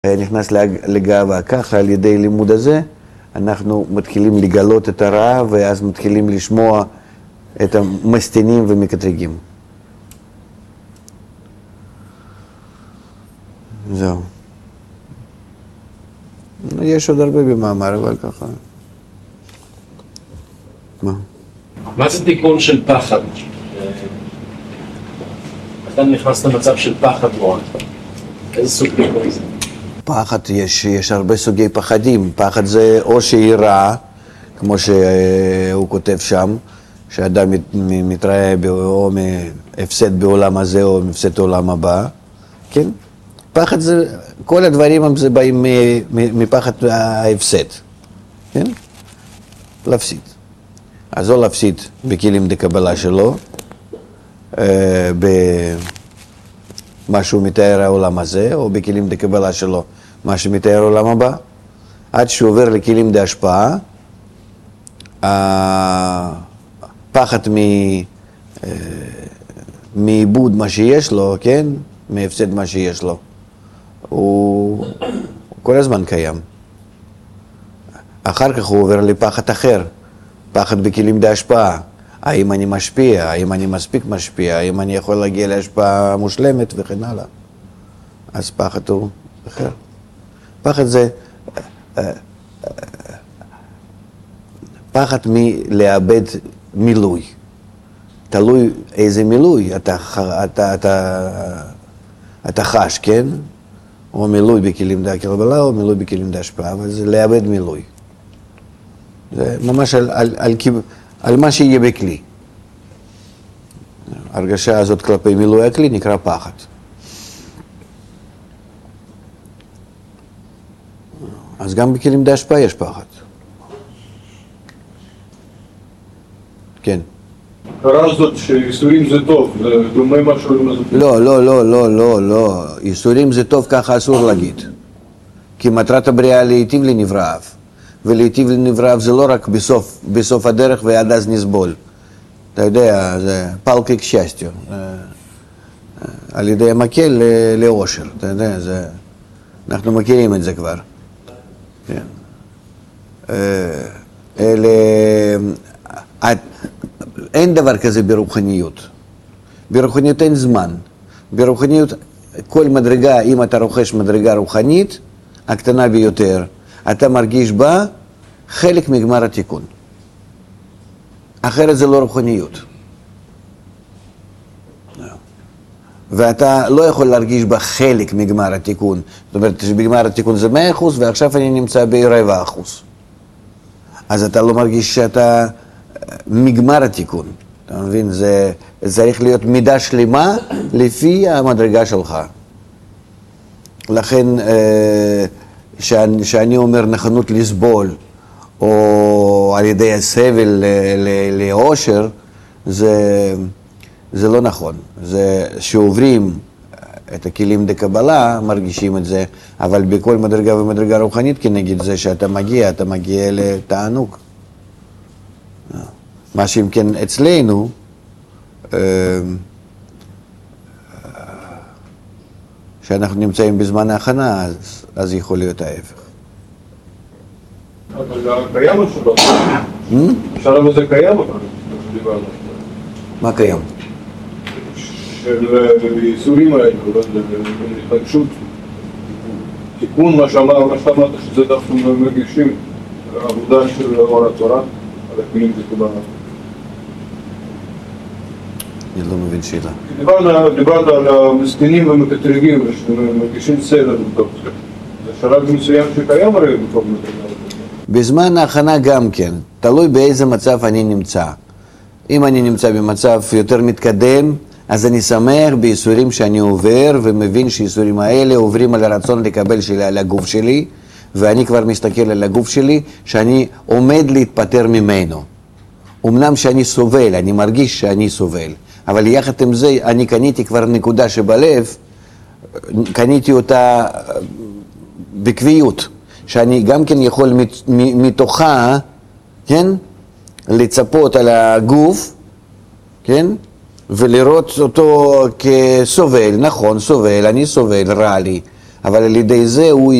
נכנס לגאווה. ככה על ידי לימוד הזה אנחנו מתחילים לגלות את הרע, ואז מתחילים לשמוע את המסתינים ומקטרגים. זהו. יש עוד הרבה במאמר, אבל ככה. מה זה תיקון של פחד? אתה נכנס למצב של פחד מאוד. איזה סוג תיקון זה? פחד, יש הרבה סוגי פחדים. פחד זה או שיראה, כמו שהוא כותב שם, שאדם מתראה או מהפסד בעולם הזה או מהפסד בעולם הבא, כן? פחד זה, כל הדברים זה באים מפחד ההפסד, כן? להפסיד. אז או להפסיד בכלים דקבלה שלו, במה שהוא מתאר העולם הזה, או בכלים דקבלה שלו, מה שמתאר העולם הבא, עד שהוא עובר לכלים דהשפעה, הפחד מאיבוד מה שיש לו, כן? מהפסד מה שיש לו. הוא כל הזמן קיים. אחר כך הוא עובר לפחד אחר, פחד בכלים דהשפעה. האם אני משפיע, האם אני מספיק משפיע, האם אני יכול להגיע להשפעה מושלמת וכן הלאה. אז פחד הוא אחר. פחד זה פחד מלאבד מילוי. תלוי איזה מילוי אתה חש, כן? או מילוי בכלים דהקבלה או מילוי בכלים דהשפעה, אבל זה לאבד מילוי. זה ממש על מה שיהיה בכלי. הרגשה הזאת כלפי מילוי הכלי נקרא פחד. אז גם בכלים דהשפעה יש פחד. כן. קרה זאת שאיסורים זה טוב, זה דומה משהו לזה. לא. איסורים זה טוב, ככה אסור להגיד. כי מטרת הבריאה להיטיב לנבראיו. ולהיטיב לנבראיו זה לא רק בסוף הדרך ועד אז נסבול. אתה יודע, זה פלקי כשסטיו. על ידי המקל לאושר, אתה יודע, אנחנו מכירים את זה כבר. כן. אין דבר כזה ברוחניות. ברוחניות אין זמן. ברוחניות, כל מדרגה, אם אתה רוכש מדרגה רוחנית, הקטנה ביותר, אתה מרגיש בה חלק מגמר התיקון. אחרת זה לא רוחניות. ואתה לא יכול להרגיש בה חלק מגמר התיקון. זאת אומרת, בגמר התיקון זה 100%, ועכשיו אני נמצא ב0.25%. אז אתה לא מרגיש שאתה מגמר התיקון. אתה מבין? זה צריך להיות מידה שלמה לפי המדרגה שלך. לכן, שאני אומר נכונות לסבול, או על ידי הסבל לאושר, זה לא נכון. זה שעוברים את הכלים דקבלה, מרגישים את זה, אבל בכל מדרגה ומדרגה רוחנית כנגד זה שאתה מגיע לתענוג. מה שאם כן אצלנו, שאנחנו נמצאים בזמן ההכנה, אז יכול להיות ההפך. אבל קיים או שלא? בשלב הזה קיים או לא? מה קיים? של איסורים האלה, להתרגשות, תיקון מה שאמרת שזה דווקא מרגישים, העבודה של אור התורה, על הכלים דקבלה. אני לא מבין שאלה. דיברת על המסכנים ומקטרגים, שמרגישים סדר בתוך זה. זה שלב מסוים שקיים הרי בתוך מדרגה. בזמן ההכנה גם כן, תלוי באיזה מצב אני נמצא. אם אני נמצא במצב יותר מתקדם, אז אני שמח בייסורים שאני עובר, ומבין שהייסורים האלה עוברים על הרצון לקבל שלי על הגוף שלי, ואני כבר מסתכל על הגוף שלי, שאני עומד להתפטר ממנו. אמנם שאני סובל, אני מרגיש שאני סובל, אבל יחד עם זה אני קניתי כבר נקודה שבלב, קניתי אותה בקביעות, שאני גם כן יכול מתוכה, כן, לצפות על הגוף, כן, ולראות אותו כסובל, נכון, סובל, אני סובל, רע לי, אבל על ידי זה הוא